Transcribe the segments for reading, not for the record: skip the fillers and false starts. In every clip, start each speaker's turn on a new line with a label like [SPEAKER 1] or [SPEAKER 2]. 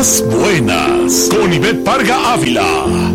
[SPEAKER 1] Puras Buenas, con Ivette Parga Ávila.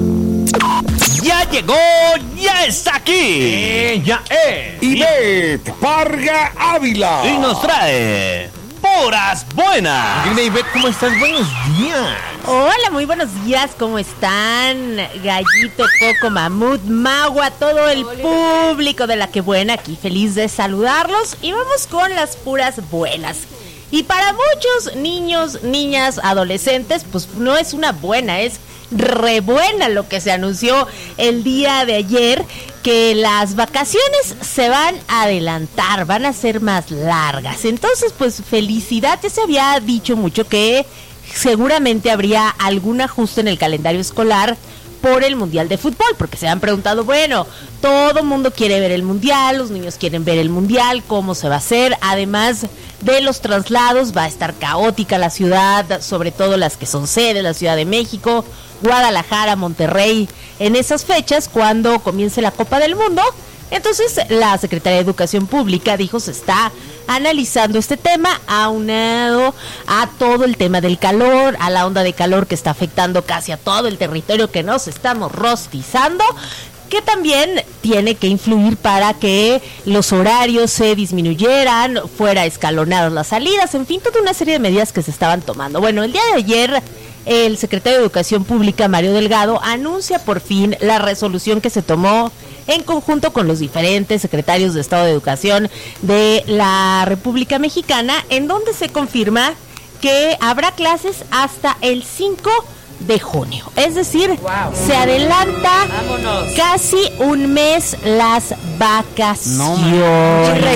[SPEAKER 2] Ya llegó, ya está aquí.
[SPEAKER 3] Ya es
[SPEAKER 4] Ivette Parga Ávila.
[SPEAKER 2] Y nos trae Puras Buenas.
[SPEAKER 3] Querida Ivette, ¿cómo estás? Buenos días.
[SPEAKER 5] Hola, muy buenos días, ¿cómo están? Gallito, Coco, Mamut, Magua, todo el público de La Que Buena, aquí feliz de saludarlos. Y vamos con las puras buenas. Y para muchos niños, niñas, adolescentes, pues no es una buena, es re buena lo que se anunció el día de ayer, que las vacaciones se van a adelantar, van a ser más largas. Entonces, pues felicidad, ya se había dicho mucho que seguramente habría algún ajuste en el calendario escolar por el Mundial de Fútbol, porque se han preguntado, bueno, todo el mundo quiere ver el Mundial, los niños quieren ver el Mundial, ¿cómo se va a hacer? Además de los traslados, va a estar caótica la ciudad, sobre todo las que son sedes, la Ciudad de México, Guadalajara, Monterrey, en esas fechas, cuando comience la Copa del Mundo. Entonces, la Secretaría de Educación Pública dijo, se está analizando este tema, aunado a todo el tema del calor, a la onda de calor que está afectando casi a todo el territorio, que nos estamos rostizando, que también tiene que influir para que los horarios se disminuyeran, fuera escalonadas las salidas, en fin, toda una serie de medidas que se estaban tomando. Bueno, el día de ayer, el secretario de Educación Pública, Mario Delgado, anuncia por fin la resolución que se tomó en conjunto con los diferentes secretarios de Estado de Educación de la República Mexicana, en donde se confirma que habrá clases hasta el 5 de junio. Es decir, se adelanta casi un mes las vacaciones.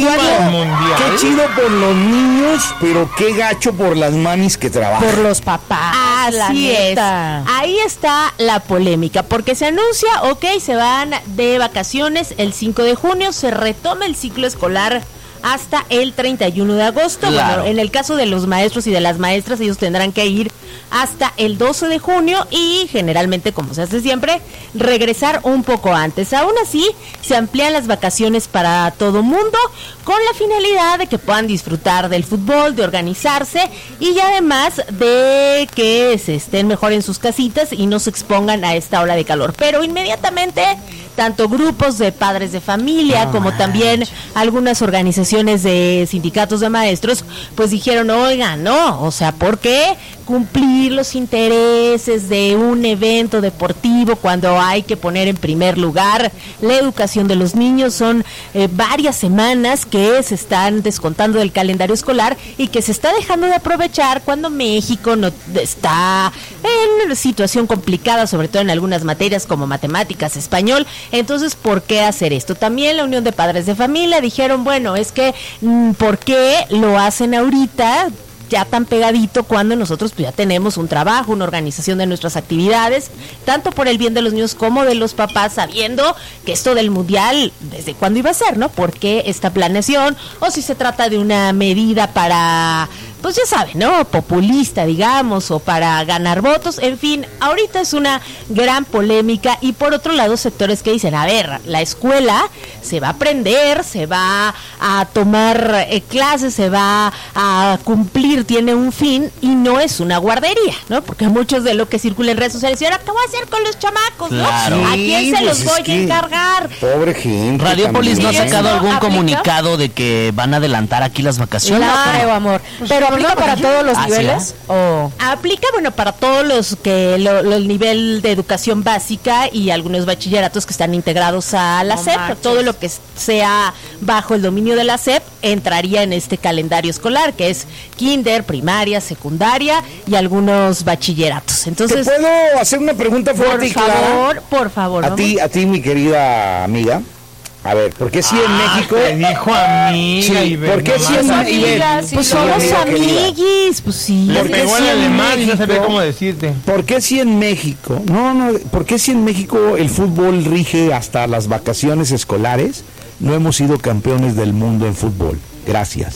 [SPEAKER 4] Qué chido por los niños, pero qué gacho por las mamis que trabajan.
[SPEAKER 5] Por los papás. Así es. Ahí está la polémica, porque se anuncia, se van de vacaciones el 5 de junio, se retoma el ciclo escolar hasta el 31 de agosto.
[SPEAKER 2] Claro.
[SPEAKER 5] Bueno, en el caso de los maestros y de las maestras, ellos tendrán que ir hasta el 12 de junio y generalmente, como se hace siempre, regresar un poco antes. Aún así, se amplían las vacaciones para todo mundo con la finalidad de que puedan disfrutar del fútbol, de organizarse y además de que se estén mejor en sus casitas y no se expongan a esta ola de calor. Pero inmediatamente, tanto grupos de padres de familia como también algunas organizaciones de sindicatos de maestros, pues dijeron, oigan, no, o sea, ¿por qué cumplir los intereses de un evento deportivo cuando hay que poner en primer lugar la educación de los niños? Son varias semanas que se están descontando del calendario escolar y que se está dejando de aprovechar cuando México no está en una situación complicada, sobre todo en algunas materias como matemáticas, español. Entonces, ¿por qué hacer esto? También la Unión de Padres de Familia dijeron, bueno, es que ¿por qué lo hacen ahorita ya tan pegadito cuando nosotros pues ya tenemos un trabajo, una organización de nuestras actividades, tanto por el bien de los niños como de los papás, sabiendo que esto del mundial, ¿desde cuándo iba a ser, no? ¿Por qué esta planeación? O si se trata de una medida para, pues ya saben, ¿no? Populista, digamos, o para ganar votos, en fin, ahorita es una gran polémica. Y por otro lado, sectores que dicen, a ver, la escuela se va a aprender, se va a tomar clases, se va a cumplir, tiene un fin y no es una guardería, ¿no? Porque muchos de lo que circula en redes sociales, ¿y ahora qué voy a hacer con los chamacos,
[SPEAKER 2] claro,
[SPEAKER 5] no? ¿A quién se los voy a encargar?
[SPEAKER 4] Pobre gente.
[SPEAKER 2] Radiopolis no ha sacado algún
[SPEAKER 5] ¿Aplica?
[SPEAKER 2] comunicado de que van a adelantar aquí las vacaciones.
[SPEAKER 5] Claro, amor.
[SPEAKER 6] Pero aplica para todos los niveles. ¿O?
[SPEAKER 5] Aplica, bueno, para todos los que el nivel de educación básica y algunos bachilleratos que están integrados a la SEP.
[SPEAKER 6] manches.
[SPEAKER 5] Todo lo que sea bajo el dominio de la SEP entraría en este calendario escolar, que es kinder, primaria, secundaria y algunos bachilleratos.
[SPEAKER 4] ¿Te
[SPEAKER 5] Entonces,
[SPEAKER 4] puedo hacer una pregunta fuerte y clara?
[SPEAKER 5] por favor.
[SPEAKER 4] A ti, mi querida amiga. A ver, ¿por qué si en México?
[SPEAKER 3] Te dijo amiga,
[SPEAKER 4] Sí,
[SPEAKER 3] Ivette,
[SPEAKER 4] ¿por qué
[SPEAKER 3] nomás
[SPEAKER 4] si en
[SPEAKER 3] así.
[SPEAKER 6] amigas, sí,
[SPEAKER 5] Pues
[SPEAKER 4] Sí,
[SPEAKER 5] somos
[SPEAKER 4] amiga querida.
[SPEAKER 5] amiguis, pues sí.
[SPEAKER 3] Le
[SPEAKER 4] ¿Por qué
[SPEAKER 3] pegó
[SPEAKER 4] si
[SPEAKER 3] el
[SPEAKER 4] en
[SPEAKER 3] alemán y no sabía
[SPEAKER 4] México?
[SPEAKER 3] cómo decirte.
[SPEAKER 4] ¿Por qué si en México? ¿Por qué si en México el fútbol rige hasta las vacaciones escolares? No hemos sido campeones del mundo en fútbol. Gracias.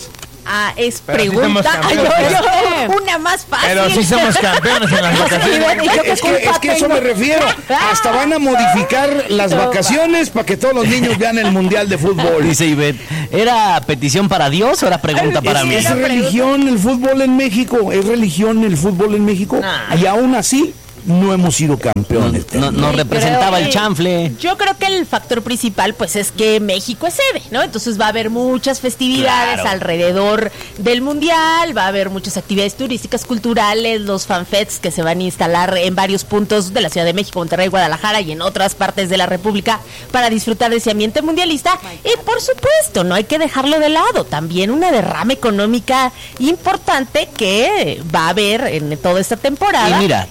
[SPEAKER 5] Es
[SPEAKER 3] Pero sí
[SPEAKER 5] pregunta.
[SPEAKER 3] somos campeones.
[SPEAKER 5] Una más fácil.
[SPEAKER 3] Pero sí somos campeones en las vacaciones.
[SPEAKER 4] Es que eso me refiero. Hasta van a modificar las vacaciones para que todos los niños vean el Mundial de Fútbol.
[SPEAKER 2] Dice Ivette, ¿era petición para Dios o era pregunta para mí?
[SPEAKER 4] Es religión el fútbol en México. Es religión el fútbol en México. Y aún así no hemos sido campeones.
[SPEAKER 2] No representaba el chanfle.
[SPEAKER 5] Yo creo que el factor principal pues es que México es sede, ¿no? Entonces va a haber muchas festividades alrededor del Mundial, va a haber muchas actividades turísticas, culturales, los fanfests que se van a instalar en varios puntos de la Ciudad de México, Monterrey, Guadalajara y en otras partes de la República para disfrutar de ese ambiente mundialista. Y por supuesto, no hay que dejarlo de lado, también una derrama económica importante que va a haber en toda esta temporada.
[SPEAKER 2] Y mira,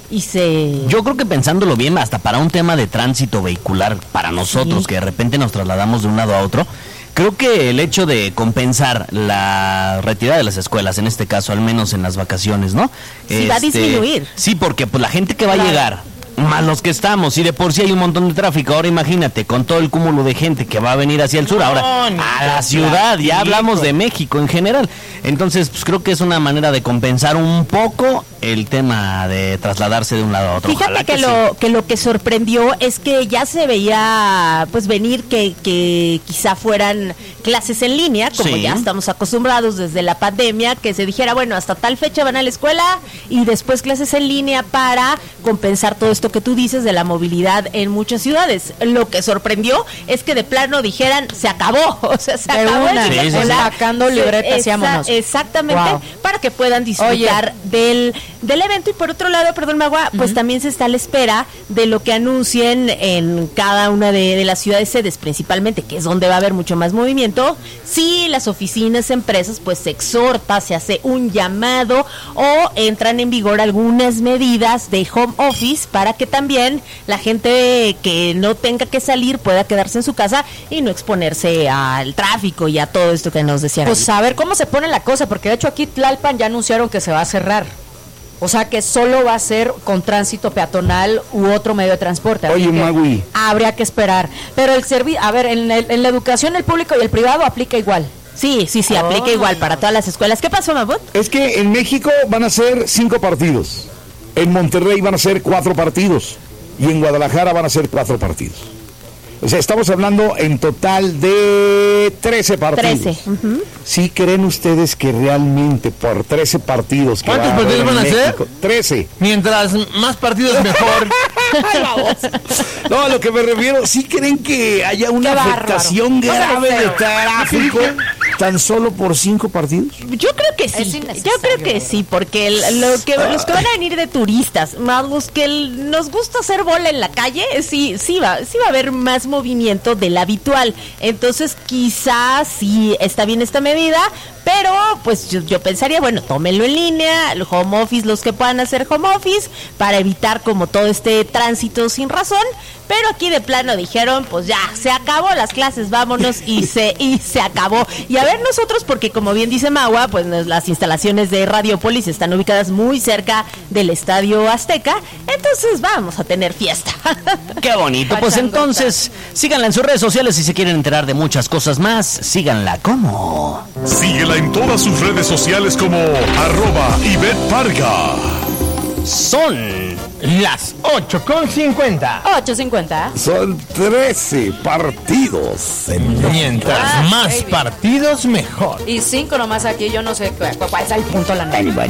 [SPEAKER 5] yo
[SPEAKER 2] creo que pensándolo bien, hasta para un tema de tránsito vehicular, para nosotros que de repente nos trasladamos de un lado a otro, creo que el hecho de compensar la retirada de las escuelas, en este caso, al menos en las vacaciones, ¿no?
[SPEAKER 5] Sí, va a disminuir.
[SPEAKER 2] Sí, porque pues la gente que va a llegar, más los que estamos, y de por sí hay un montón de tráfico, ahora imagínate, con todo el cúmulo de gente que va a venir hacia el sur, ahora a la ciudad, ya hablamos de México en general, entonces pues creo que es una manera de compensar un poco el tema de trasladarse de un lado a otro.
[SPEAKER 5] Fíjate que lo que sorprendió es que ya se veía pues venir que quizá fueran clases en línea, como ya estamos acostumbrados desde la pandemia, que se dijera, bueno, hasta tal fecha van a la escuela y después clases en línea para compensar todo esto que tú dices de la movilidad en muchas ciudades. Lo que sorprendió es que de plano dijeran, se acabó, o sea, se acabó el
[SPEAKER 6] sacando libretas y vámonos.
[SPEAKER 5] Exactamente, para que puedan disfrutar del evento. Y por otro lado, perdón, Magua, pues también se está a la espera de lo que anuncien en cada una de las ciudades sedes, principalmente, que es donde va a haber mucho más movimiento. Si las oficinas, empresas, pues se exhorta, se hace un llamado o entran en vigor algunas medidas de home office para que también la gente que no tenga que salir pueda quedarse en su casa y no exponerse al tráfico y a todo esto que nos decían.
[SPEAKER 6] Pues a ver cómo se pone la cosa, porque de hecho aquí Tlalpan ya anunciaron que se va a cerrar. O sea que solo va a ser con tránsito peatonal u otro medio de transporte.
[SPEAKER 4] Oye, Magui.
[SPEAKER 6] Habría que esperar. Pero el servicio, a ver, en la educación el público y el privado aplica igual.
[SPEAKER 5] Sí, aplica igual para todas las escuelas. ¿Qué pasó, Mabut?
[SPEAKER 4] Es que en México van a ser 5 partidos. En Monterrey van a ser 4 partidos. Y en Guadalajara van a ser 4 partidos. O sea, estamos hablando en total de 13 partidos.
[SPEAKER 5] 13.
[SPEAKER 4] ¿Sí creen ustedes que realmente por 13 partidos...
[SPEAKER 3] ¿Cuántos partidos van a ser?
[SPEAKER 4] 13.
[SPEAKER 3] Mientras más partidos, mejor.
[SPEAKER 4] No, a lo que me refiero, ¿sí creen que haya una afectación grave de tráfico tan solo por 5 partidos?
[SPEAKER 5] Yo creo que sí. Yo creo que sí, porque los que van a venir de turistas, más los que nos gusta hacer bola en la calle, sí va a haber más movimiento del habitual. Entonces quizás sí está bien esta medida, pero pues yo pensaría, bueno, tómenlo en línea, el home office, los que puedan hacer home office, para evitar como todo este tránsito sin razón. Pero aquí de plano dijeron, pues ya, se acabó las clases, vámonos, y se acabó. Y a ver nosotros, porque como bien dice Magua, pues las instalaciones de Radiopolis están ubicadas muy cerca del Estadio Azteca, entonces vamos a tener fiesta.
[SPEAKER 2] Qué bonito, pues entonces, síganla en sus redes sociales si se quieren enterar de muchas cosas más, síganla como...
[SPEAKER 1] Síguela en todas sus redes sociales como @Ivette Parga.
[SPEAKER 2] Son
[SPEAKER 3] las 8:50.
[SPEAKER 6] 8:50.
[SPEAKER 4] Son 13 partidos.
[SPEAKER 3] Mientras más partidos, mejor.
[SPEAKER 6] Y 5 nomás aquí, yo no sé cuál es el punto, la neta.